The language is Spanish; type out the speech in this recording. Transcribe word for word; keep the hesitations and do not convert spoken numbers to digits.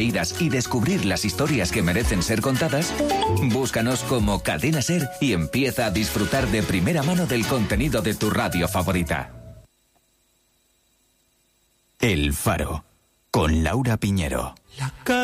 y descubrir las historias que merecen ser contadas, búscanos como Cadena Ser y empieza a disfrutar de primera mano del contenido de tu radio favorita. El Faro, con Laura Piñero.